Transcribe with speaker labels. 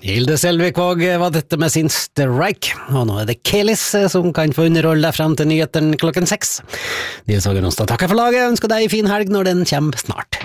Speaker 1: Hilde Selvigvåg var dette med sin Strike, og nå det Kelis som kan få underholde deg frem til nyheten klokken 6. Nils Åge Ronstad takker for laget, ønsker deg en fin helg når den kommer snart.